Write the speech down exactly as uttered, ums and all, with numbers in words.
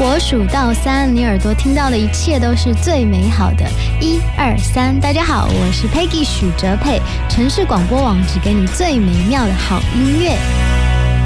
我数到三，你耳朵听到的一切都是最美好的。一二三，大家好，我是 Peggy 许哲佩，城市广播网只给你最美妙的好音乐。